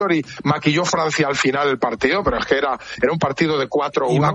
y maquilló Francia al final el partido, pero es que era un partido de 4-1. Iba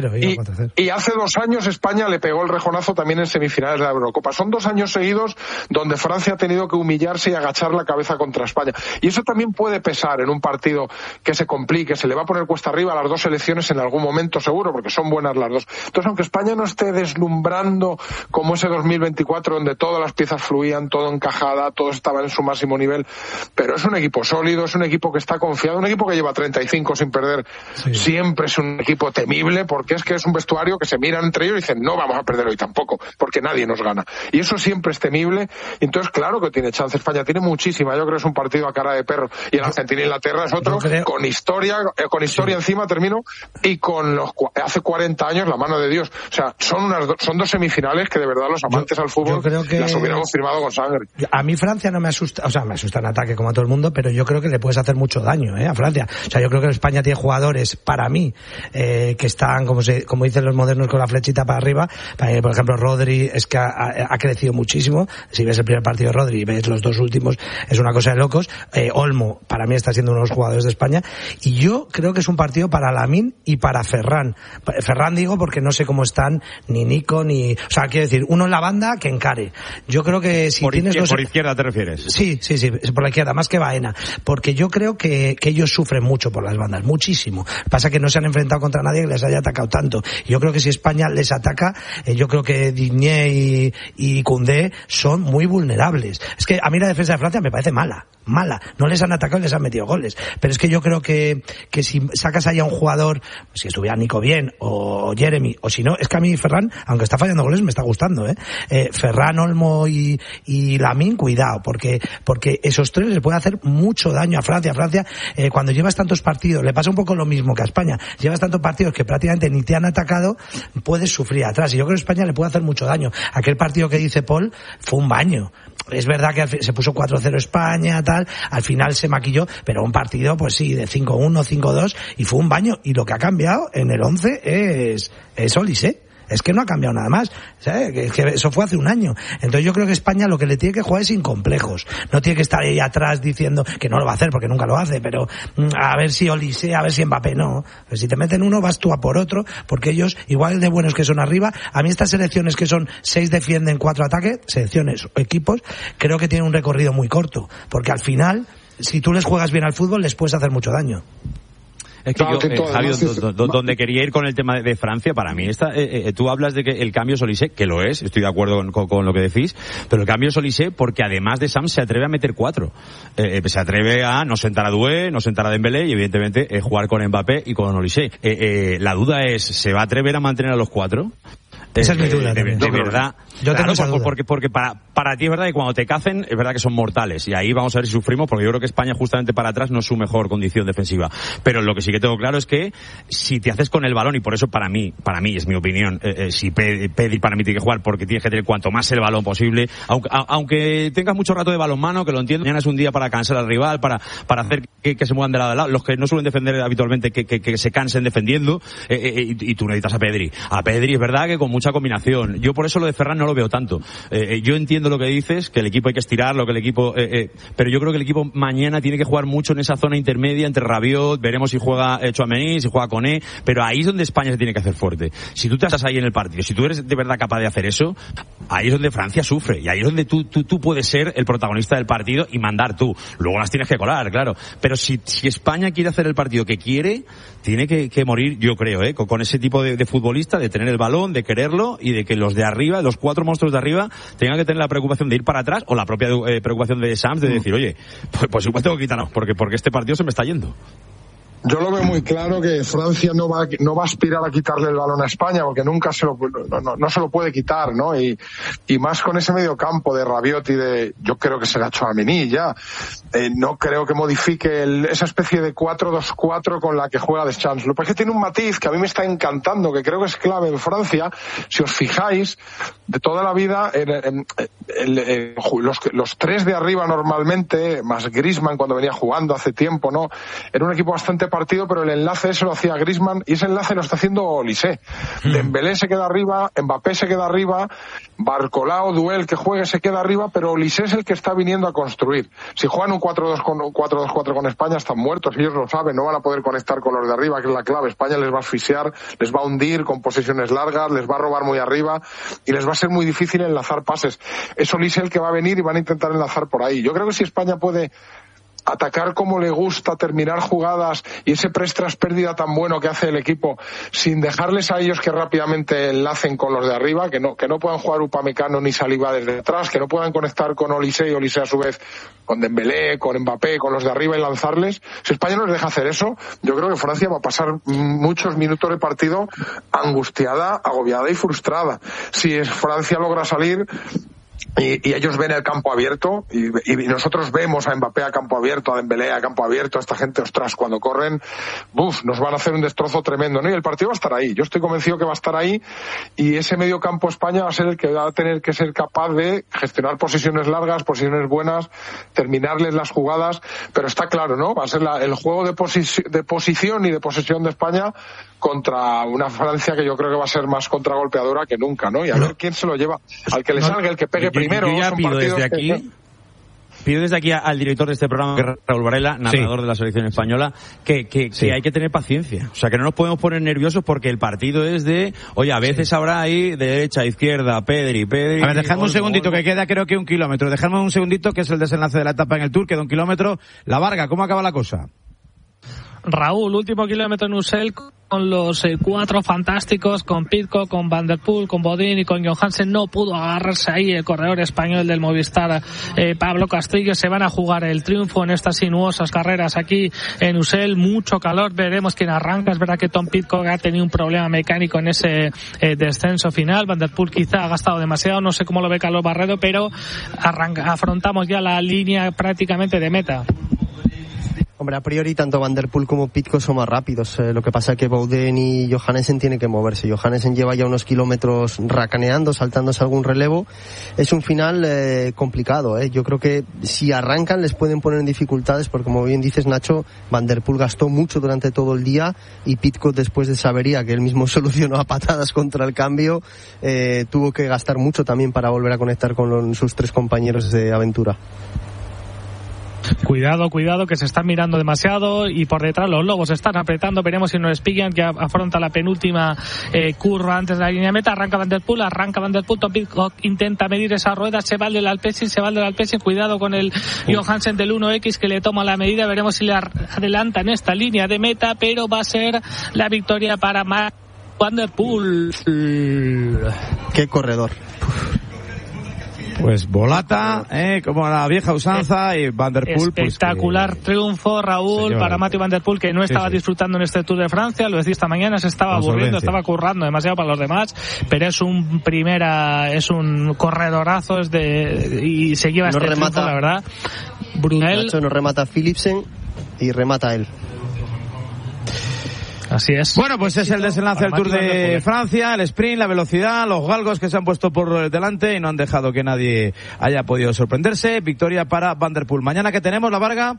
4-0. Y hace 2 años España le pegó el rejonazo también en semifinales de la Eurocopa. Son 2 años seguidos donde Francia ha tenido que humillarse y agachar la cabeza contra España. Y eso también puede pesar en un partido que se complique, se le va a poner cuesta arriba a las dos selecciones en algún momento seguro, porque son buenas las dos. Entonces, aunque España no esté deslumbrando como ese 2024 donde todas las piezas fluían, todo encajada, todo estaba en su máximo nivel, pero es un equipo sólido, es un equipo que está confiado, un equipo que lleva 35 sin perder, siempre es un equipo temible, porque es que es un vestuario que se miran entre ellos y dicen, no vamos a perder hoy tampoco, porque nadie nos gana. Y eso siempre es temible, y entonces claro que tiene chance España, tiene muchísima, yo creo que es un partido a cara de perro, y en Argentina e Inglaterra es otro, con historia encima, termino, y con hace 40 años, la mano de Dios. O sea, son 2 semifinales que de verdad los amantes al fútbol las hubiéramos firmado con sangre. A mí Francia no me asusta, o sea, me asusta en ataque como a todo el mundo, pero yo creo que le puedes hacer mucho daño, a Francia. O sea, yo creo que España tiene jugadores, para mí, que están, como dicen los modernos, con la flechita para arriba. Por ejemplo, Rodri es que ha crecido muchísimo. Si ves el primer partido de Rodri y ves los 2 últimos, es una cosa de locos. Olmo, para mí, está siendo uno de los jugadores de España. Y yo creo que es un partido para Lamine y para Ferran. Ferran digo porque no sé cómo están ni Nico ni... O sea, quiero decir, uno en la banda que encare. Yo creo que si tienes ¿Por izquierda te refieres? Sí, por la izquierda, más que Baena. Porque yo creo que ellos sufren mucho por las bandas, muchísimo. Pasa que no se han enfrentado contra nadie que les haya atacado tanto. Yo creo que si España les ataca, yo creo que Digne y Koundé son muy vulnerables. Es que a mí la defensa de Francia me parece mala. No les han atacado y les han metido goles. Pero es que yo creo que si sacas ahí a un jugador, si estuviera Nico bien, o Jeremy, o si no, es que a mí Ferran, aunque está fallando goles, me está gustando, Ferran, Olmo y Lamine, cuidado, porque esos 3 les pueden hacer mucho daño a Francia. Francia, cuando llevas tantos partidos, le pasa un poco lo mismo que a España, llevas tantos partidos que prácticamente ni te han atacado, puedes sufrir atrás. Y yo creo que España le puede hacer mucho daño. Aquel partido que dice Paul fue un baño. Es verdad que se puso 4-0 España, tal, al final se maquilló, pero un partido, pues sí, de 5-1, 5-2, y fue un baño. Y lo que ha cambiado en el 11 es Olise. Es que no ha cambiado nada más, ¿sabes? Que eso fue hace un año. Entonces yo creo que España lo que le tiene que jugar es sin complejos. No tiene que estar ahí atrás diciendo que no lo va a hacer, porque nunca lo hace, pero a ver si Olise, a ver si Mbappé, no. Pero si te meten uno, vas tú a por otro, porque ellos, igual de buenos que son arriba, a mí estas selecciones que son 6 defienden, 4 ataques, selecciones, equipos, creo que tienen un recorrido muy corto, porque al final, si tú les juegas bien al fútbol, les puedes hacer mucho daño. Es que Javi, donde quería ir con el tema de Francia, para mí tú hablas de que el cambio es Olise, que lo es, estoy de acuerdo con lo que decís, pero el cambio es Olise porque además de Sam se atreve a meter 4. Se atreve a no sentar a Doué, no sentar a Dembélé y evidentemente jugar con Mbappé y con Olise. La duda es, ¿se va a atrever a mantener a los 4? Esa es mi duda. De verdad. Yo tengo esa duda. Porque para ti es verdad que cuando te cacen es verdad que son mortales y ahí vamos a ver si sufrimos, porque yo creo que España justamente para atrás no es su mejor condición defensiva. Pero lo que sí que tengo claro es que si te haces con el balón, y por eso para mí es mi opinión, si Pedri para mí tiene que jugar porque tienes que tener cuanto más el balón posible, aunque tengas mucho rato de balonmano, que lo entiendo, mañana es un día para cansar al rival, para hacer que se muevan de lado a lado, los que no suelen defender habitualmente que se cansen defendiendo, y tú necesitas a Pedri. A Pedri es verdad que con mucha combinación. Yo por eso lo de Ferran no lo veo tanto. Yo entiendo lo que dices, que el equipo hay que estirarlo, que el equipo, pero yo creo que el equipo mañana tiene que jugar mucho en esa zona intermedia entre Rabiot, veremos si juega Tchouaméni, si juega Koné, pero ahí es donde España se tiene que hacer fuerte. Si tú te estás ahí en el partido, si tú eres de verdad capaz de hacer eso, ahí es donde Francia sufre y ahí es donde tú puedes ser el protagonista del partido y mandar tú. Luego las tienes que colar, claro. Pero si España quiere hacer el partido que quiere, tiene que morir, yo creo, con ese tipo de futbolista, de tener el balón, de quererlo y de que los de arriba, los 4 monstruos de arriba, tengan que tener la preocupación de ir para atrás o la propia preocupación de Sams de decir, oye, pues igual tengo que quitarnos porque este partido se me está yendo. Yo lo veo muy claro que Francia no va a aspirar a quitarle el balón a España porque nunca no se lo puede quitar, ¿no? Y más con ese medio campo de Rabiot y yo creo que será Tchouaméni ya. No creo que modifique esa especie de 4-2-4 con la que juega Deschamps. Lo que pasa es que tiene un matiz que a mí me está encantando, que creo que es clave en Francia. Si os fijáis, de toda la vida, los 3 de arriba normalmente, más Griezmann cuando venía jugando hace tiempo, ¿no? Era un equipo bastante partido, pero el enlace ese lo hacía Griezmann y ese enlace lo está haciendo Olise. Dembélé se queda arriba, Mbappé se queda arriba, Barcolao, Duel que juegue se queda arriba, pero Olise es el que está viniendo a construir. Si juegan un 4-2-4 con España están muertos, ellos lo saben, no van a poder conectar con los de arriba, que es la clave. España les va a asfixiar, les va a hundir con posesiones largas, les va a robar muy arriba y les va a ser muy difícil enlazar pases. Es Olise el que va a venir y van a intentar enlazar por ahí. Yo creo que si España puede atacar como le gusta, terminar jugadas y ese press tras pérdida tan bueno que hace el equipo, sin dejarles a ellos que rápidamente enlacen con los de arriba, que no puedan jugar Upamecano ni Saliba desde atrás, que no puedan conectar con Olise y Olise a su vez con Dembélé, con Mbappé, con los de arriba y lanzarles. Si España no les deja hacer eso, yo creo que Francia va a pasar muchos minutos de partido angustiada, agobiada y frustrada. Si Francia logra salir y ellos ven el campo abierto y nosotros vemos a Mbappé a campo abierto, a Dembélé a campo abierto, a esta gente, ostras, cuando corren, nos van a hacer un destrozo tremendo, ¿no? Y el partido va a estar ahí, yo estoy convencido que va a estar ahí y ese medio campo España va a ser el que va a tener que ser capaz de gestionar posiciones largas, posiciones buenas, terminarles las jugadas, pero está claro, ¿no? Va a ser el juego de posición y de posesión de España contra una Francia que yo creo que va a ser más contragolpeadora que nunca, ¿no? Y a ver quién se lo lleva, al que le salga, el que pegue primero. Yo ya pido desde aquí al director de este programa, que es Raúl Varela, narrador de la selección española, que hay que tener paciencia. O sea, que no nos podemos poner nerviosos porque el partido es de, oye, a veces habrá ahí de derecha, izquierda, Pedri. A ver, dejadme un segundito, que queda creo que 1 kilómetro. Dejadme un segundito, que es el desenlace de la etapa en el Tour, queda 1 kilómetro. La Varga, ¿cómo acaba la cosa? Raúl, último kilómetro en Usel con los 4 fantásticos, con Pidcock, con Van der Poel, con Bodin y con Johansen. No pudo agarrarse ahí el corredor español del Movistar, Pablo Castillo. Se van a jugar el triunfo en estas sinuosas carreras aquí en Usel. Mucho calor, veremos quién arranca. Es verdad que Tom Pidcock ha tenido un problema mecánico en ese descenso final. Van der Poel quizá ha gastado demasiado, no sé cómo lo ve Carlos Barredo, pero afrontamos ya la línea prácticamente de meta. Hombre, a priori tanto Van der Poel como Pidcock son más rápidos. Lo que pasa es que Bouden y Johansen tienen que moverse. Johansen lleva ya unos kilómetros racaneando, saltándose algún relevo. Es un final complicado. Yo creo que si arrancan les pueden poner en dificultades porque, como bien dices, Nacho, Van der Poel gastó mucho durante todo el día y Pidcock, después de esa avería que él mismo solucionó a patadas contra el cambio, tuvo que gastar mucho también para volver a conectar con sus 3 compañeros de aventura. Cuidado, que se están mirando demasiado y por detrás los lobos están apretando. Veremos si no les pillan, que afronta la penúltima curva antes de la línea meta. Arranca Van der Poel, Tom Pidcock intenta medir esa rueda, se va el del Alpecin, cuidado con el Johansen del 1X que le toma la medida. Veremos si le adelanta en esta línea de meta, pero va a ser la victoria para Van der Poel. Qué corredor. Pues volata, como la vieja usanza, y Van der Poel. Espectacular triunfo, Raúl, para Mathieu Van der Poel, que no estaba disfrutando en este Tour de Francia. Lo decía esta mañana, se estaba aburriendo, estaba currando demasiado para los demás, pero es un corredorazo, y se lleva este triunfo, la verdad. Brunel. Nacho, nos remata Philipsen y remata él. Así es. Bueno, pues es el desenlace del Tour de Francia, el sprint, la velocidad, los galgos que se han puesto por delante y no han dejado que nadie haya podido sorprenderse. Victoria para Van der Poel. Mañana, ¿qué tenemos, la Varga?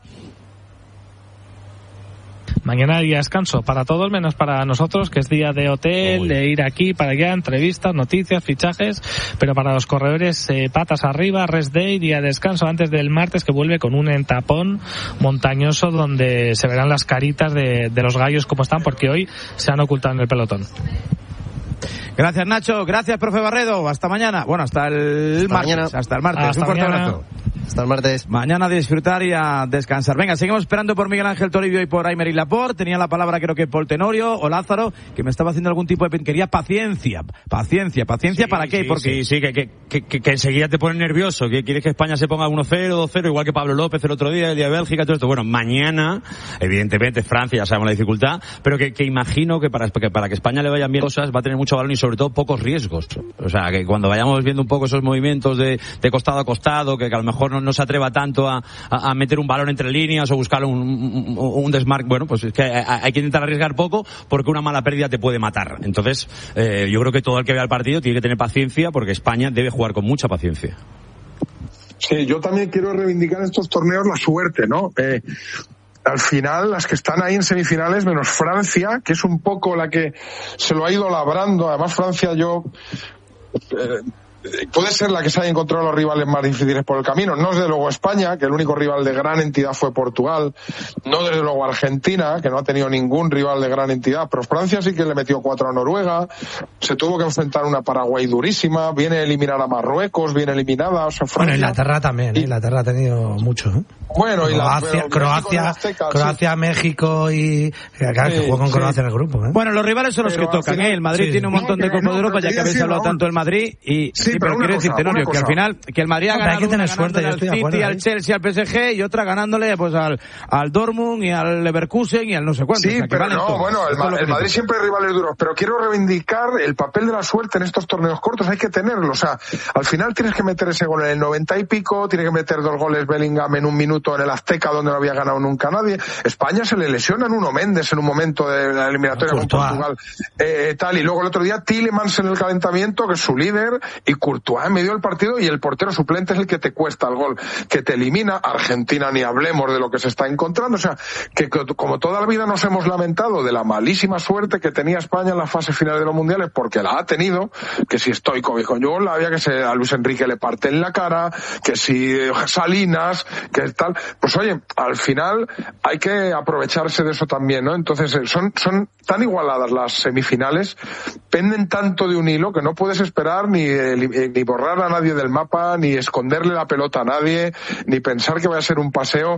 Mañana día descanso para todos menos para nosotros, que es día de hotel, de ir aquí para allá, entrevistas, noticias, fichajes, pero para los corredores patas arriba, rest day, día de descanso antes del martes, que vuelve con un entapón montañoso donde se verán las caritas de los gallos como están, porque hoy se han ocultado en el pelotón. Gracias, Nacho. Gracias, profe Barredo. Hasta mañana. Bueno, hasta el martes. Un fuerte abrazo. Hasta el martes. Mañana a disfrutar y a descansar. Venga, seguimos esperando por Miguel Ángel Toribio y por Aymeric Laporte. Tenía la palabra, creo que Paul Tenorio o Lázaro, que me estaba haciendo algún tipo de... Quería paciencia. ¿Paciencia ¿para qué? ¿Por qué? Sí, que enseguida te pone nervioso. Que quieres que España se ponga 1-0, 2-0, igual que Pablo López el otro día, el día de Bélgica, todo esto. Bueno, mañana, evidentemente, Francia, ya sabemos la dificultad, pero que imagino que para que España le vayan bien cosas, va a tener mucho balón y sobre todo pocos riesgos. O sea, que cuando vayamos viendo un poco esos movimientos de costado a costado, que a lo mejor no se atreva tanto a meter un balón entre líneas o buscar un desmarque, bueno, pues es que hay que intentar arriesgar poco porque una mala pérdida te puede matar. Entonces, yo creo que todo el que vea el partido tiene que tener paciencia porque España debe jugar con mucha paciencia. Sí, yo también quiero reivindicar en estos torneos la suerte, ¿no? al final las que están ahí en semifinales, menos Francia, que es un poco la que se lo ha ido labrando. Además Francia puede ser la que se haya encontrado los rivales más difíciles por el camino. No desde luego España, que el único rival de gran entidad fue Portugal. No desde luego Argentina, que no ha tenido ningún rival de gran entidad. Pero Francia sí que le metió 4 a Noruega. Se tuvo que enfrentar a una Paraguay durísima. Viene a eliminar a Marruecos, viene eliminada. O sea, Francia... Bueno, Inglaterra también, Inglaterra ha tenido mucho, ¿eh? Bueno, Croacia, México y... Claro, que jugó con Croacia en el grupo, ¿eh? Bueno, los rivales son los que tocan, ¿eh? El Madrid tiene un montón de Copa de Europa, ya que habéis hablado tanto del Madrid y... Sí, pero quiero decir, Tenorio, que al final, que el Madrid ha ganado, hay que tener suerte, al City, al Chelsea, al PSG, y otra ganándole pues al Dortmund y al Leverkusen y al no sé cuánto. Sí, o sea, pero no, bueno, el Madrid siempre hay rivales duros, pero quiero reivindicar el papel de la suerte en estos torneos cortos, hay que tenerlo, o sea, al final tienes que meter ese gol en el 90 y pico, tienes que meter 2 goles Bellingham en un minuto en el Azteca, donde no había ganado nunca nadie. España se le lesiona Nuno Méndez en un momento de la eliminatoria con Portugal, tal, y luego el otro día Tielemans en el calentamiento, que es su líder, y Courtois en medio del partido, y el portero suplente es el que te cuesta el gol, que te elimina. Argentina ni hablemos de lo que se está encontrando, o sea, que como toda la vida nos hemos lamentado de la malísima suerte que tenía España en la fase final de los mundiales, porque la ha tenido, que si Stoichkov con Yugoslavia, que si a Luis Enrique le parte en la cara, que si Salinas, que tal, pues oye, al final hay que aprovecharse de eso también, ¿no? Entonces son tan igualadas las semifinales, penden tanto de un hilo que no puedes esperar ni borrar a nadie del mapa, ni esconderle la pelota a nadie, ni pensar que va a ser un paseo.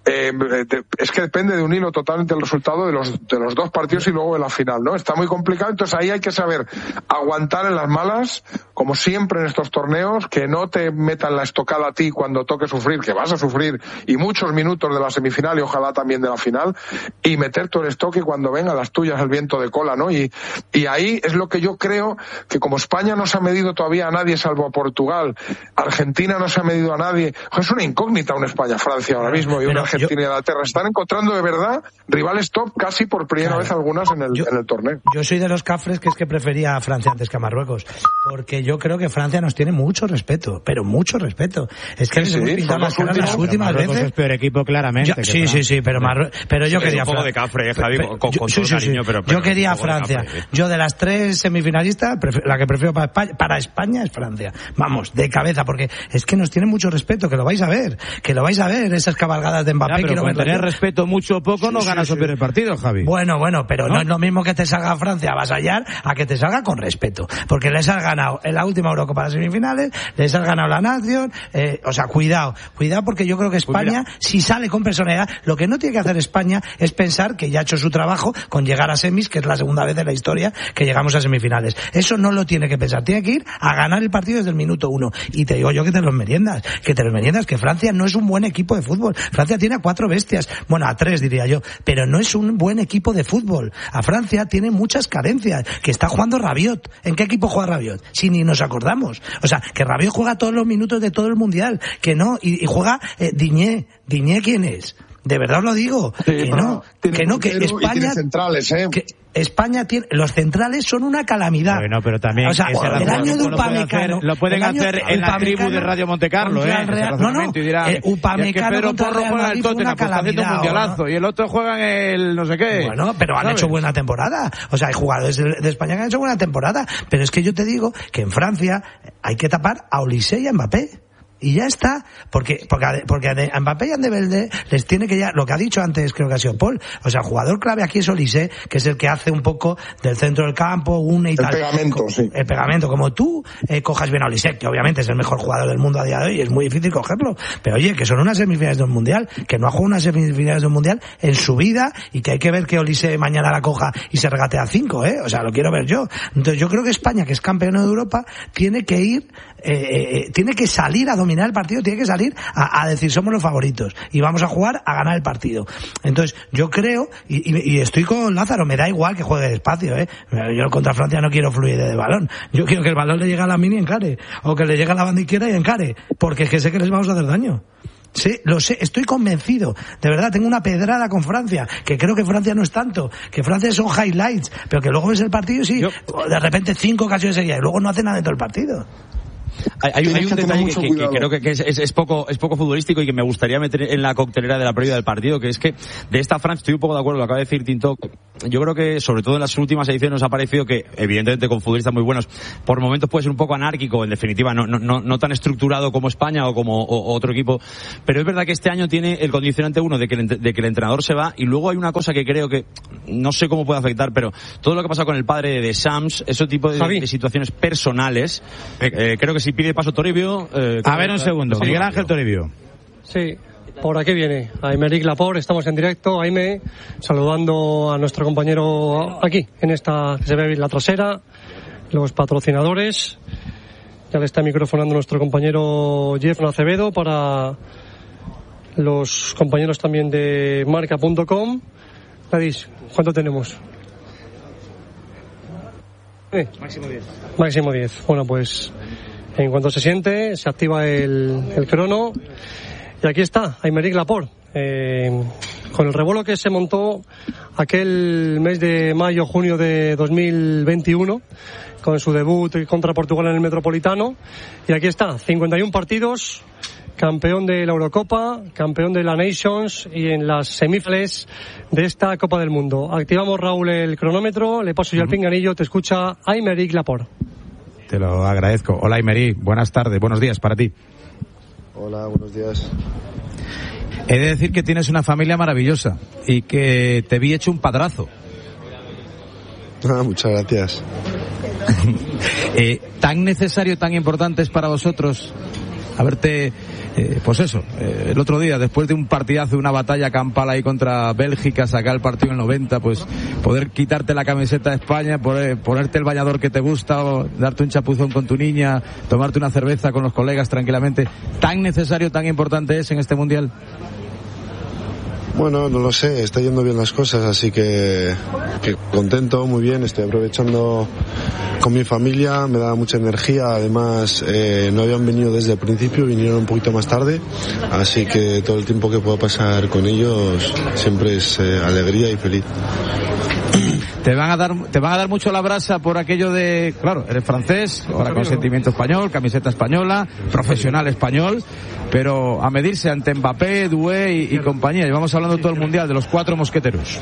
Es que depende de un hilo totalmente el resultado de los 2 partidos y luego de la final, ¿no? Está muy complicado, entonces ahí hay que saber aguantar en las malas, como siempre en estos torneos, que no te metan la estocada a ti cuando toque sufrir, que vas a sufrir, y muchos minutos de la semifinal y ojalá también de la final, y meter todo el estoque cuando venga las tuyas el viento de cola, ¿no? Y ahí es lo que yo creo, que como España no se ha medido todavía a nadie salvo a Portugal, Argentina no se ha medido a nadie, es una incógnita una España-Francia ahora mismo, y una Argentina y Inglaterra están encontrando de verdad rivales top casi por primera vez algunas en el torneo. Yo soy de los cafres que prefería a Francia antes que a Marruecos, porque yo creo que Francia nos tiene mucho respeto, pero mucho respeto. Es que les hemos pintado las caras las últimas veces. Es peor equipo claramente. Sí, pero yo quería un poco de cafre, Javi, con todo cariño, pero yo quería a Francia. Yo de las 3 semifinalistas, la que prefiero para España es Francia. Vamos, de cabeza, porque es que nos tienen mucho respeto, que lo vais a ver, esas cabalgadas de Mbappé. Pero con tener respeto mucho o poco no ganas o pierdes el partido, Javi. Bueno, pero no es lo mismo que te salga Francia a avasallar a que te salga con respeto, porque les has ganado en la última Eurocopa las semifinales, les has ganado la Nación, o sea, cuidado, porque yo creo que España, si sale con personalidad, lo que no tiene que hacer España es pensar que ya ha hecho su trabajo con llegar a semis, que es la segunda vez en la historia que llegamos a semifinales. Eso no lo tiene que pensar, tiene que ir a ganar el partido desde el minuto 1. Y te digo yo que te los meriendas, que Francia no es un buen equipo de fútbol. Francia tiene a 4 bestias, bueno, a 3 diría yo, pero no es un buen equipo de fútbol. A Francia tiene muchas carencias, que está jugando Rabiot. ¿En qué equipo juega Rabiot? Si ni nos acordamos. O sea, que Rabiot juega todos los minutos de todo el mundial, que no, y juega Diñé. ¿Diñé quién es? De verdad os lo digo, que España centrales, que España tiene, los centrales son una calamidad. Bueno, pero también o sea, el año de Upamecano lo pueden hacer en la tribu de Radio Montecarlo, Upamecano contra Real Madrid fue una calamidad, un mundialazo, y el otro juega en el no sé qué. Bueno, pero han hecho buena temporada. O sea, hay jugadores de España que han hecho buena temporada, pero es que yo te digo que en Francia hay que tapar a Olise y a Mbappé. Y ya está, porque a Mbappé y a Ndebelde les tiene que ya, lo que ha dicho antes creo que ha sido Paul, o sea, el jugador clave aquí es Olise, que es el que hace un poco del centro del campo, une y tal. El pegamento, como tú cojas bien a Olise, que obviamente es el mejor jugador del mundo a día de hoy, es muy difícil cogerlo, pero oye, que son unas semifinales de un mundial, que no ha jugado unas semifinales de un mundial en su vida, y que hay que ver que Olise mañana la coja y se regatea 5, o sea, lo quiero ver yo. Entonces yo creo que España, que es campeón de Europa, tiene que ir, tiene que salir a dominar el partido, tiene que salir a decir somos los favoritos y vamos a jugar a ganar el partido. Entonces yo creo, y estoy con Lázaro, me da igual que juegue despacio, yo contra Francia no quiero fluidez de balón, yo quiero que el balón le llegue a la mini y encare, o que le llegue a la banda izquierda y encare, porque es que sé que les vamos a hacer daño. Sí, lo sé, estoy convencido, de verdad, tengo una pedrada con Francia, que creo que Francia no es tanto, que Francia son highlights, pero que luego ves el partido y sí, de repente 5 ocasiones seguidas y luego no hace nada de todo el partido. hay un detalle que creo que es poco futbolístico y que me gustaría meter en la coctelera de la previa del partido, que es que de esta Francia estoy un poco de acuerdo, lo acaba de decir Tinto. Yo creo que sobre todo en las últimas ediciones nos ha parecido que evidentemente con futbolistas muy buenos por momentos puede ser un poco anárquico, en definitiva no tan estructurado como España o como otro equipo, pero es verdad que este año tiene el condicionante uno de que el entrenador se va, y luego hay una cosa que creo que no sé cómo puede afectar, pero todo lo que ha pasado con el padre de Sams, ese tipo de situaciones personales, creo que si pide paso Toribio... a ver un segundo, sí, Miguel Ángel Toribio. Sí, por aquí viene Aymeric Laporte, estamos en directo, Aime, saludando a nuestro compañero aquí, en esta, que se ve la trasera, los patrocinadores. Ya le está microfonando nuestro compañero Jeff Acevedo para los compañeros también de marca.com. Gladys, ¿cuánto tenemos? Máximo 10. Máximo 10. Bueno, pues en cuanto se siente, se activa el crono. Y aquí está, Aymeric Laporte. Con el revuelo que se montó aquel mes de mayo-junio de 2021, con su debut contra Portugal en el Metropolitano. Y aquí está, 51 partidos, campeón de la Eurocopa, campeón de la Nations y en las semifinales de esta Copa del Mundo. Activamos, Raúl, el cronómetro, le paso ya el pinganillo, te escucha Aymeric Laporte. Te lo agradezco. Hola, Aymeric, buenas tardes, buenos días para ti. Hola, buenos días. He de decir que tienes una familia maravillosa y que te vi hecho un padrazo. Muchas gracias. ¿Tan necesario, tan importante es para vosotros haberte, el otro día, después de un partidazo, una batalla campal ahí contra Bélgica, sacar el partido en el 90, pues poder quitarte la camiseta de España, ponerte el bañador que te gusta, o darte un chapuzón con tu niña, tomarte una cerveza con los colegas tranquilamente? ¿Tan necesario, tan importante es en este Mundial? Bueno, no lo sé, está yendo bien las cosas, así que contento, muy bien, estoy aprovechando con mi familia, me da mucha energía, además no habían venido desde el principio, vinieron un poquito más tarde, así que todo el tiempo que puedo pasar con ellos siempre es alegría y feliz. Te van a dar mucho la brasa por aquello de, claro, eres francés, ahora con sentimiento español, camiseta española, profesional español, pero a medirse ante Mbappé, Doué y compañía. Llevamos hablando todo el Mundial de los 4 mosqueteros.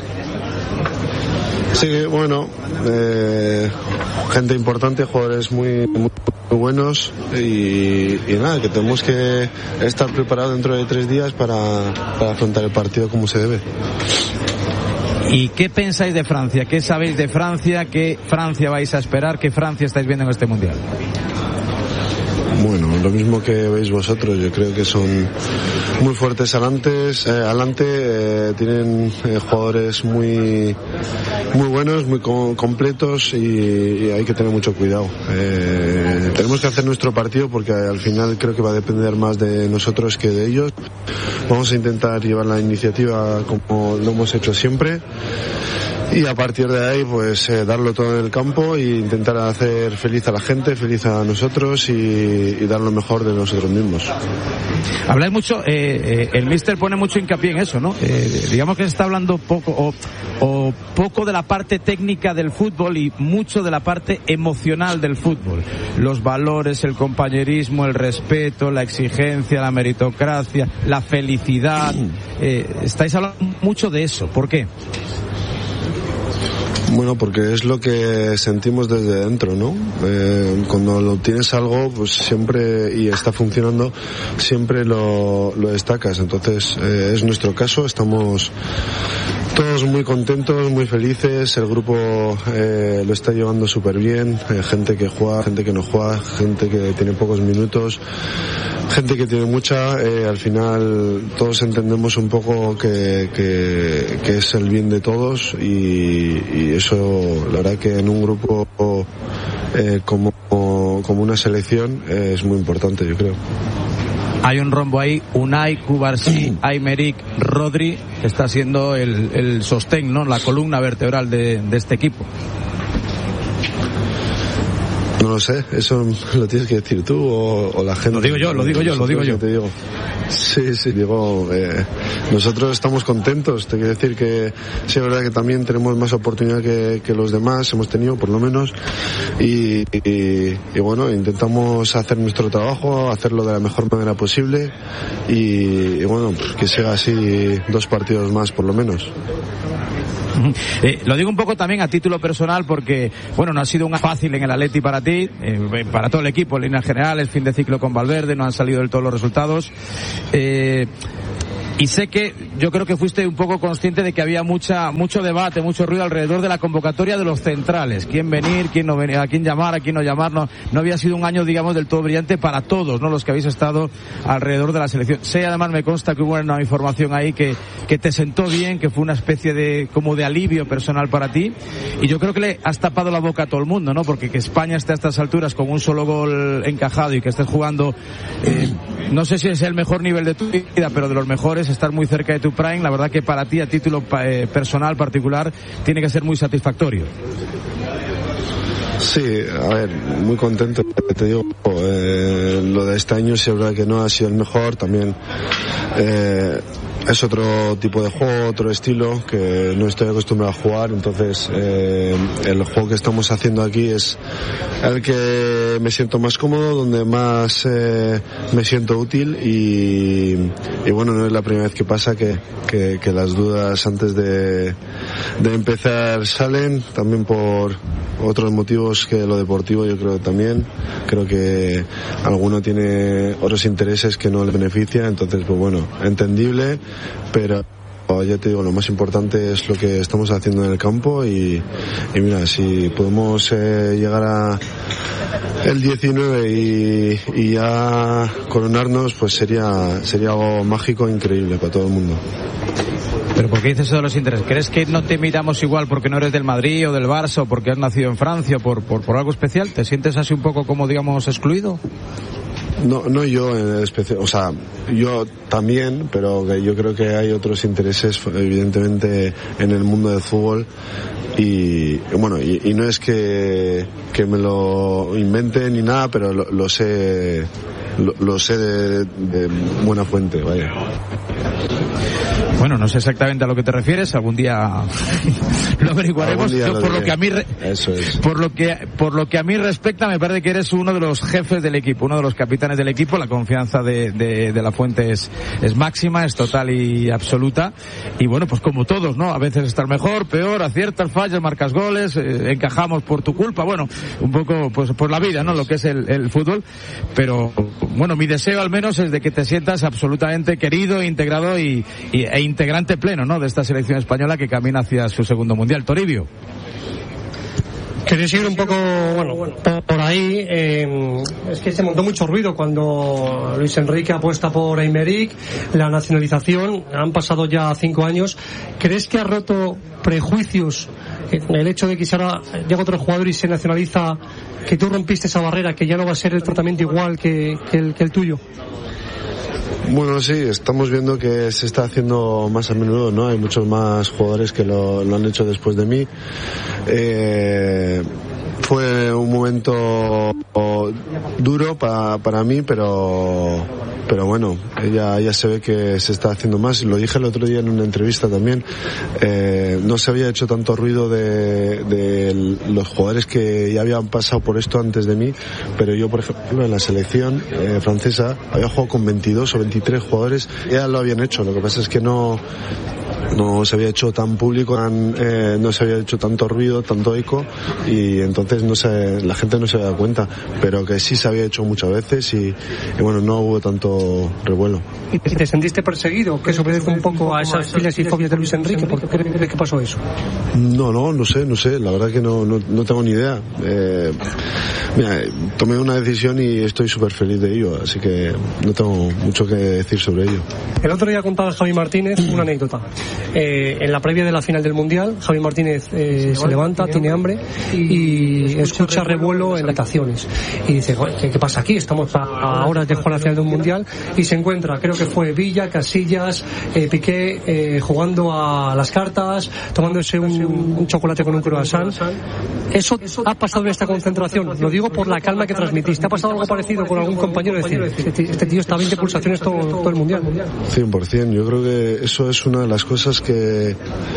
Sí, bueno, gente importante, jugadores muy buenos y nada, que tenemos que estar preparados dentro de 3 días para afrontar el partido como se debe. ¿Y qué pensáis de Francia? ¿Qué sabéis de Francia? ¿Qué Francia vais a esperar? ¿Qué Francia estáis viendo en este Mundial? Bueno, lo mismo que veis vosotros, yo creo que son muy fuertes adelante, tienen jugadores muy buenos, muy completos y hay que tener mucho cuidado. Tenemos que hacer nuestro partido porque al final creo que va a depender más de nosotros que de ellos. Vamos a intentar llevar la iniciativa como lo hemos hecho siempre. Y a partir de ahí, pues darlo todo en el campo e intentar hacer feliz a la gente, feliz a nosotros y dar lo mejor de nosotros mismos. Habláis mucho, el míster pone mucho hincapié en eso, ¿no? Digamos que se está hablando poco o poco de la parte técnica del fútbol y mucho de la parte emocional del fútbol. Los valores, el compañerismo, el respeto, la exigencia, la meritocracia, la felicidad. Estáis hablando mucho de eso. ¿Por qué? Bueno, porque es lo que sentimos desde dentro, ¿no? Cuando lo tienes algo, pues siempre, y está funcionando, siempre lo destacas. Entonces, es nuestro caso, estamos todos muy contentos, muy felices, el grupo lo está llevando súper bien, gente que juega, gente que no juega, gente que tiene pocos minutos, gente que tiene mucha, al final todos entendemos un poco que es el bien de todos y eso, la verdad que en un grupo como una selección es muy importante, yo creo. Hay un rombo ahí, Unai, Cubarsí, Aymeric, Rodri, está siendo el sostén, ¿no? La columna vertebral de este equipo. No lo sé, eso lo tienes que decir tú o la gente. Lo digo yo. Te digo. Sí, digo, nosotros estamos contentos, te quiero decir que sí, es verdad que también tenemos más oportunidad que los demás, hemos tenido por lo menos, y bueno, intentamos hacer nuestro trabajo, hacerlo de la mejor manera posible, y bueno, que siga así 2 partidos más por lo menos. Lo digo un poco también a título personal porque, bueno, no ha sido un fácil en el Atleti para ti, para todo el equipo, en líneas generales, fin de ciclo con Valverde, no han salido del todo los resultados. Y sé que yo creo que fuiste un poco consciente de que había mucho debate, mucho ruido alrededor de la convocatoria de los centrales. Quién venir, quién no venir, a quién llamar, a quién no llamar. No había sido un año, digamos, del todo brillante para todos, ¿no? Los que habéis estado alrededor de la selección. Sé, además, me consta que hubo una información ahí que te sentó bien, que fue una especie de alivio personal para ti. Y yo creo que le has tapado la boca a todo el mundo, ¿no? Porque que España esté a estas alturas con un solo gol encajado y que estés jugando, no sé si es el mejor nivel de tu vida, pero de los mejores, estar muy cerca de tu prime, la verdad que para ti a título personal particular tiene que ser muy satisfactorio. Sí, a ver, muy contento, te digo, lo de este año sí es verdad que no ha sido el mejor, también es otro tipo de juego, otro estilo que no estoy acostumbrado a jugar, entonces el juego que estamos haciendo aquí es el que me siento más cómodo, donde más me siento útil y bueno, no es la primera vez que pasa que las dudas antes de empezar salen, también por otros motivos que lo deportivo. Yo creo que alguno tiene otros intereses que no le benefician, entonces pues bueno, entendible, pero ya te digo, lo más importante es lo que estamos haciendo en el campo y mira, si podemos llegar a el 19 y ya coronarnos, pues sería algo mágico, increíble para todo el mundo. ¿Pero por qué dices eso de los intereses? ¿Crees que no te miramos igual porque no eres del Madrid o del Barça o porque has nacido en Francia o por algo especial? ¿Te sientes así un poco como, digamos, excluido? No yo en especial, o sea, yo también, pero que yo creo que hay otros intereses evidentemente en el mundo del fútbol y bueno, y no es que me lo invente ni nada, pero lo sé de buena fuente, vaya. Bueno, no sé exactamente a lo que te refieres, algún día lo averiguaremos. Por lo que a mí respecta, me parece que eres uno de los jefes del equipo, uno de los capitanes del equipo. La confianza de la Fuente es máxima, es total y absoluta. Y bueno, pues como todos, ¿no? A veces estás mejor, peor, aciertas, fallas, marcas goles, encajamos por tu culpa. Bueno, un poco pues por la vida, ¿no? Lo que es el fútbol. Pero bueno, mi deseo al menos es de que te sientas absolutamente querido, integrado e integrante pleno, ¿no? De esta selección española que camina hacia su segundo mundial. Toribio. Quería seguir un poco, por ahí. Es que se montó mucho ruido cuando Luis Enrique apuesta por Aymeric, la nacionalización. Han pasado ya 5 años. ¿Crees que ha roto prejuicios el hecho de que si ahora llega otro jugador y se nacionaliza, que tú rompiste esa barrera, que ya no va a ser el tratamiento igual que el tuyo? Bueno, sí, estamos viendo que se está haciendo más a menudo, ¿no? Hay muchos más jugadores que lo han hecho después de mí. Fue un momento duro para mí, pero bueno, ya se ve que se está haciendo más. Lo dije el otro día en una entrevista también. No se había hecho tanto ruido de los jugadores que ya habían pasado por esto antes de mí, pero yo, por ejemplo, en la selección francesa había jugado con 22 o 23 jugadores, ya lo habían hecho. Lo que pasa es que no se había hecho tan público, no se había hecho tanto ruido, tanto eco, y entonces la gente no se había dado cuenta, pero que sí se había hecho muchas veces y bueno, no hubo tanto revuelo. ¿Y te sentiste perseguido? ¿Que eso obedece un poco a esas filas y fobias de Luis Enrique? ¿Por qué crees que pasó eso? No sé, la verdad que no tengo ni idea. Mira, tomé una decisión y estoy súper feliz de ello, así que no tengo mucho que decir sobre ello. El otro día contaba Javi Martínez una anécdota. En la previa de la final del Mundial, Javi Martínez se levanta, tiene hambre y escucha revuelo en las habitaciones. Y dice, ¿qué pasa aquí? Estamos a horas de jugar la final del Mundial, y se encuentra, creo que fue Villa, Casillas, Piqué, jugando a las cartas, tomándose un chocolate con un croissant. ¿Eso ha pasado en esta concentración? Lo digo por la calma que transmitiste. ¿Ha pasado algo parecido con algún compañero? Decir, este tío está a 20 pulsaciones todo el Mundial. 100%. Yo creo que eso es una de las cosas que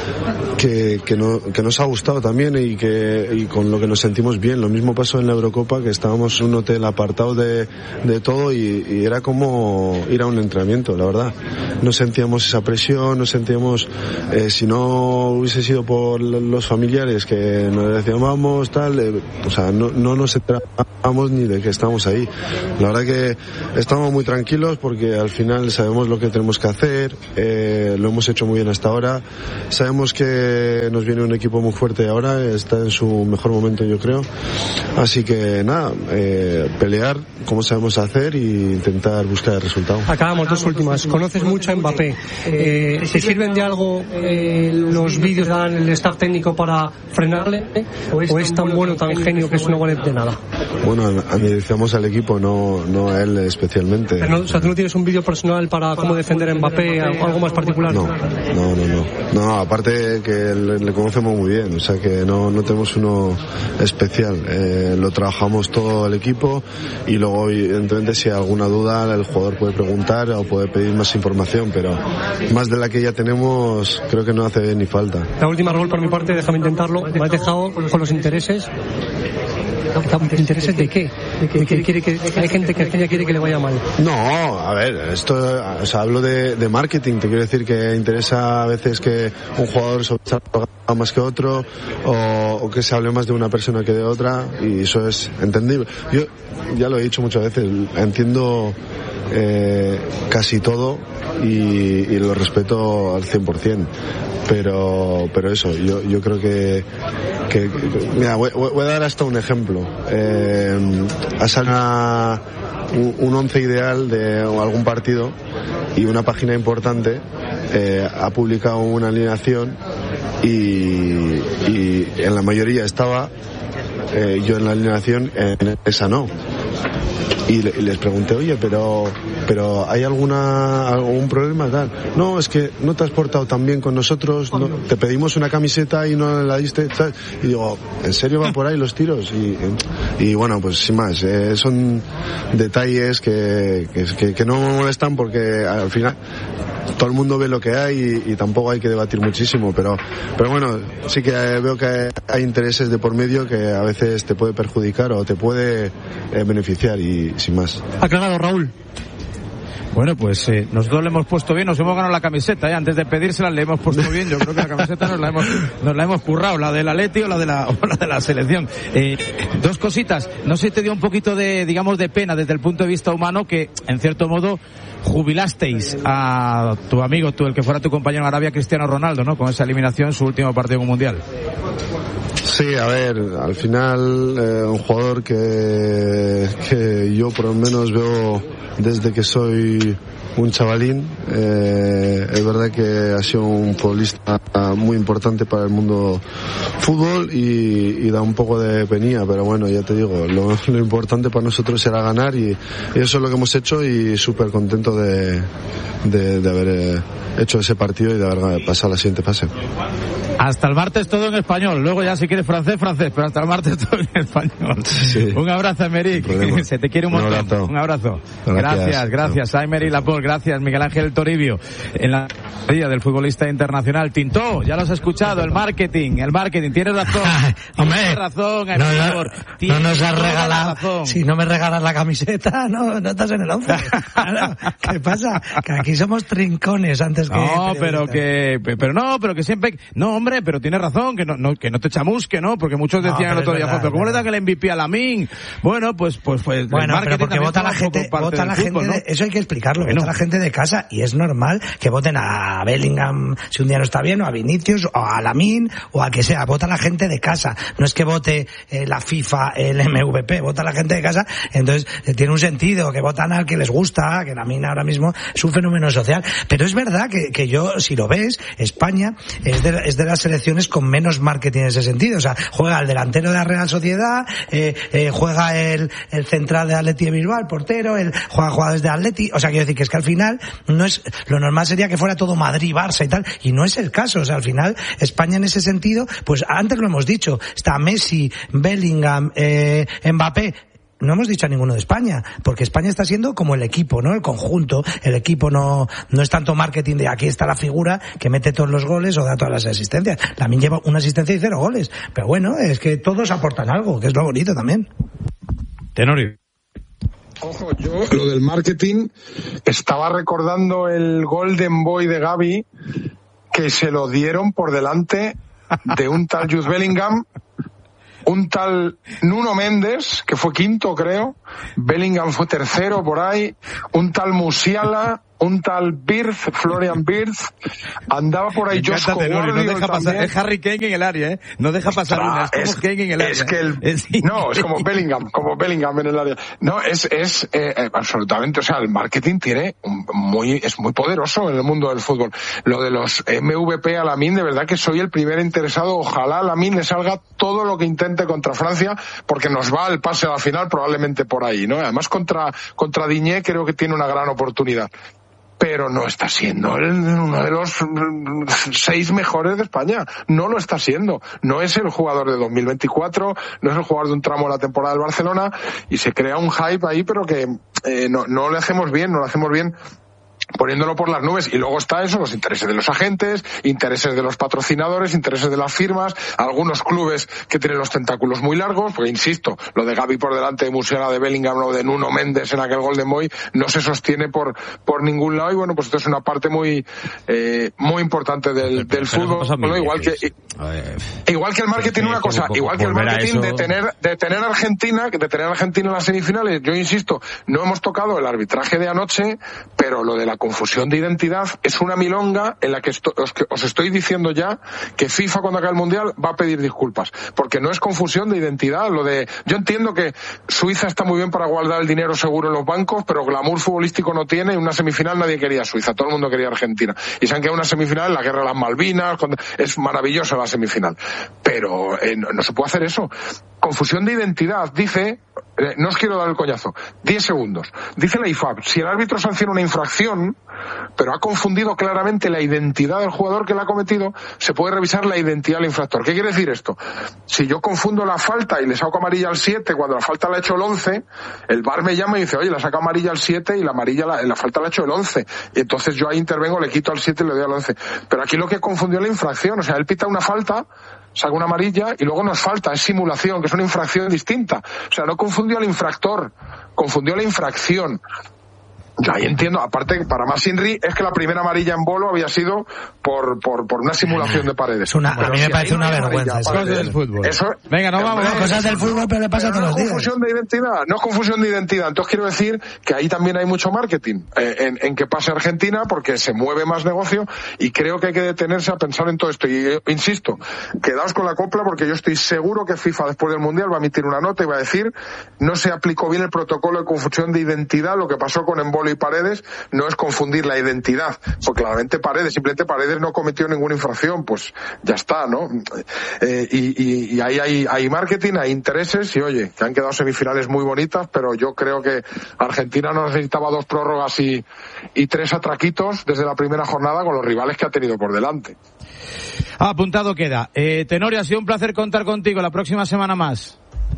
nos ha gustado también y con lo que nos sentimos bien. Lo mismo pasó en la Eurocopa, que estábamos en un hotel apartado de todo y era como ir a un entrenamiento, la verdad. No sentíamos esa presión, no sentíamos, si no hubiese sido por los familiares que nos decían vamos, tal, o sea, no nos enterábamos ni de que estamos ahí. La verdad que estamos muy tranquilos porque al final sabemos lo que tenemos que hacer, lo hemos hecho muy bien hasta ahora, sabemos que nos viene un equipo muy fuerte ahora, está en su mejor momento, yo creo, así que nada, pelear como sabemos hacer e intentar buscar el resultado. Acabamos, dos últimas. Conoces mucho a Mbappé, ¿te sirven de algo los vídeos que dan el staff técnico para frenarle, o es tan bueno, tan genio que eso no vale de nada? Bueno, analizamos al equipo, no a él especialmente. Pero o sea, ¿tú no tienes un vídeo personal para cómo defender a Mbappé, algo más particular? No, aparte que le conocemos muy bien, o sea que no tenemos uno especial, lo trabajamos todo el equipo y luego evidentemente si hay alguna duda el jugador puede preguntar o puede pedir más información, pero más de la que ya tenemos creo que no hace ni falta. La última, Raúl, por mi parte, déjame intentarlo. Me has dejado con los intereses. ¿Intereses de qué? Hay gente que España quiere que le vaya mal. No, a ver, esto, o sea, hablo de marketing. Te quiero decir que interesa a veces que un jugador sobresalga más que otro o que se hable más de una persona que de otra, y eso es entendible. Yo ya lo he dicho muchas veces, entiendo casi todo y lo respeto al 100%, pero eso, yo creo que mira, voy a dar hasta un ejemplo. Ha salido un once ideal de algún partido y una página importante ha publicado una alineación y en la mayoría estaba yo en la alineación, en esa no. Y les pregunté, oye, pero ¿hay algún problema tal? No, es que no te has portado tan bien con nosotros, no, te pedimos una camiseta y no la diste, ¿sabes? Y digo, ¿en serio van por ahí los tiros? Y bueno, pues sin más, son detalles que no me molestan porque al final todo el mundo ve lo que hay y tampoco hay que debatir muchísimo, pero bueno, sí que veo que hay intereses de por medio que a veces te puede perjudicar o te puede beneficiar y sin más. Aclarado, Raúl. Bueno, pues nosotros le hemos puesto bien, nos hemos ganado la camiseta, antes de pedírsela le hemos puesto bien. Yo creo que la camiseta nos la hemos currado, la del Atleti o la de la selección. Dos cositas, no sé si te dio un poquito de, digamos, de pena desde el punto de vista humano que, en cierto modo, jubilasteis a tu amigo, el que fuera tu compañero en Arabia, Cristiano Ronaldo, ¿no? Con esa eliminación en su último partido en un mundial. Sí, a ver, al final un jugador que yo por lo menos veo desde que soy un chavalín, es verdad que ha sido un futbolista muy importante para el mundo fútbol y da un poco de penilla, pero bueno, ya te digo, lo importante para nosotros era ganar y eso es lo que hemos hecho y súper contento de haber hecho ese partido y de haber pasado a la siguiente fase. Hasta el martes todo en español, luego ya si quieres francés, pero hasta el martes todo en español. Sí. Un abrazo, Aymeric, se te quiere un montón. Un abrazo. Gracias, Aymeric Laporte, gracias, Miguel Ángel Toribio. En la día del futbolista internacional, Tintó, ya lo has escuchado, el marketing, tienes razón. Hombre, tienes razón, no nos has regalado, si no me regalas la camiseta, no estás en el 11. Claro, ¿qué pasa? Que aquí somos trincones antes que... No, pero que siempre... No, hombre, pero tienes razón, que no te chamusque, ¿no? Porque muchos decían el otro día, pero ¿cómo le dan el MVP a Lamine? Bueno, pues bueno, pero porque vota la gente, ¿no? Eso hay que explicarlo, vota la gente de casa y es normal que voten a Bellingham si un día no está bien, o a Vinicius, o a Lamine, o a que sea, vota la gente de casa, no es que vote la FIFA, el MVP, vota la gente de casa, entonces tiene un sentido, que votan al que les gusta, que Lamine ahora mismo es un fenómeno social, pero es verdad que yo, si lo ves, España es de las selecciones con menos marketing en ese sentido. O sea, juega el delantero de la Real Sociedad, juega el central de Atleti de Bilbao, el portero, juega jugadores de Atleti. O sea, quiero decir que es que al final no es, lo normal sería que fuera todo Madrid, Barça y tal, y no es el caso. O sea, al final España en ese sentido, pues antes lo hemos dicho, está Messi, Bellingham, Mbappé. No hemos dicho a ninguno de España, porque España está siendo como el equipo, ¿no? El conjunto. El equipo no es tanto marketing de aquí está la figura que mete todos los goles o da todas las asistencias. También lleva una asistencia y 0 goles. Pero bueno, es que todos aportan algo, que es lo bonito también. Tenorio. Ojo, yo lo del marketing estaba recordando el Golden Boy de Gavi, que se lo dieron por delante de un tal Jude Bellingham, un tal Nuno Méndez, que fue quinto, creo, Bellingham fue tercero por ahí, un tal Musiala, un tal Wirtz, Florian Wirtz, andaba por ahí Josko Gvardiol, no deja pasar, es Harry Kane en el área, no deja pasar una, es como Kane en el área. Es que no, es como Bellingham en el área. No, es absolutamente, o sea, el marketing es muy poderoso en el mundo del fútbol. Lo de los MVP a Lamine, de verdad que soy el primer interesado, ojalá a Lamine le salga todo lo que intente contra Francia, porque nos va el pase a la final probablemente por ahí, ¿no? Además contra Digne creo que tiene una gran oportunidad. Pero no está siendo uno de los 6 mejores de España. No lo está siendo. No es el jugador de 2024, no es el jugador de un tramo de la temporada del Barcelona, y se crea un hype ahí, pero que no le hacemos bien, poniéndolo por las nubes. Y luego está eso, los intereses de los agentes, intereses de los patrocinadores, intereses de las firmas, algunos clubes que tienen los tentáculos muy largos, porque insisto, lo de Gavi por delante de Musiala, de Bellingham, lo de Nuno Méndez en aquel Golden Boy, no se sostiene por ningún lado, y bueno, pues esto es una parte muy importante del fútbol, ¿no? igual que el marketing, una cosa, igual que el marketing de tener Argentina en las semifinales. Yo insisto, no hemos tocado el arbitraje de anoche, pero lo de la confusión de identidad es una milonga en la que os estoy diciendo ya que FIFA, cuando acabe el Mundial, va a pedir disculpas, porque no es confusión de identidad. Yo entiendo que Suiza está muy bien para guardar el dinero seguro en los bancos, pero glamour futbolístico no tiene. En una semifinal nadie quería Suiza, todo el mundo quería Argentina, y se han quedado en una semifinal en la guerra de las Malvinas. Es maravillosa la semifinal, pero no se puede hacer eso. Confusión de identidad, dice, no os quiero dar el coñazo, 10 segundos. Dice la IFAB, si el árbitro sanciona una infracción, pero ha confundido claramente la identidad del jugador que la ha cometido, se puede revisar la identidad del infractor. ¿Qué quiere decir esto? Si yo confundo la falta y le saco amarilla al 7 cuando la falta la ha hecho el 11, el VAR me llama y dice, oye, la saca amarilla al 7 y la falta la ha hecho el 11. Y entonces yo ahí intervengo, le quito al 7 y le doy al 11. Pero aquí lo que confundió la infracción, o sea, él pita una falta, saca una amarilla y luego nos falta, es simulación, que es una infracción distinta. O sea, no confundió al infractor, confundió la infracción. Yo ahí entiendo, aparte, para más Inri, es que la primera amarilla en Bolo había sido por una simulación de Paredes. A mí me parece una vergüenza. Cosas del fútbol. Venga, no vamos. Cosas del fútbol, pero le pasa todos los días. No es confusión de identidad. Entonces quiero decir que ahí también hay mucho marketing en que pase Argentina, porque se mueve más negocio, y creo que hay que detenerse a pensar en todo esto. Y insisto, quedaos con la copla, porque yo estoy seguro que FIFA después del Mundial va a emitir una nota y va a decir, no se aplicó bien el protocolo de confusión de identidad. Lo que pasó con Embolo y Paredes no es confundir la identidad, porque claramente simplemente Paredes no cometió ninguna infracción, pues ya está, ¿no? Y ahí hay marketing, hay intereses, y oye, que han quedado semifinales muy bonitas, pero yo creo que Argentina no necesitaba 2 prórrogas y 3 atraquitos desde la primera jornada con los rivales que ha tenido por delante. Apuntado queda. Tenorio, ha sido un placer contar contigo la próxima semana más.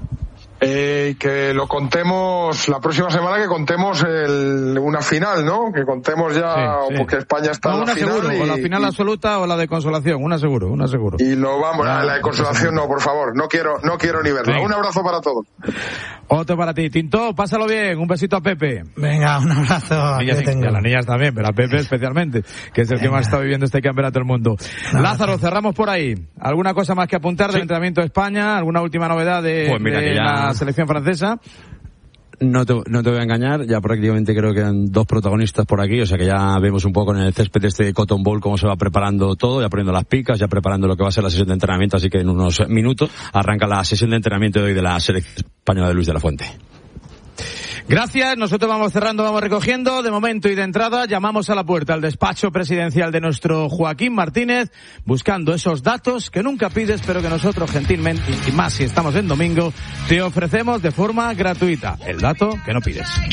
Que lo contemos la próxima semana, que contemos una final, ¿no? Que contemos ya, sí. Porque España está en la final. Seguro, o la final absoluta o la de consolación, una seguro. Y no vamos, la de consolación no, por favor, no quiero ni verla. Venga. Un abrazo para todos. Otro para ti. Tinto, pásalo bien, un besito a Pepe. Venga, un abrazo. Y a las niñas también, pero a Pepe especialmente, que es el que más está viviendo este campeonato del mundo. Lázaro, cerramos por ahí. ¿Alguna cosa más que apuntar del entrenamiento de España? ¿Alguna última novedad de la selección francesa? No te voy a engañar, ya prácticamente creo que eran 2 protagonistas por aquí, o sea que ya vemos un poco en el césped de este Cotton Bowl cómo se va preparando todo, ya poniendo las picas, ya preparando lo que va a ser la sesión de entrenamiento, así que en unos minutos arranca la sesión de entrenamiento de hoy de la selección española de Luis de la Fuente. Gracias, nosotros vamos cerrando, vamos recogiendo. De momento y de entrada llamamos a la puerta al despacho presidencial de nuestro Joaquín Martínez, buscando esos datos que nunca pides, pero que nosotros gentilmente, y más si estamos en domingo, te ofrecemos de forma gratuita. El dato que no pides.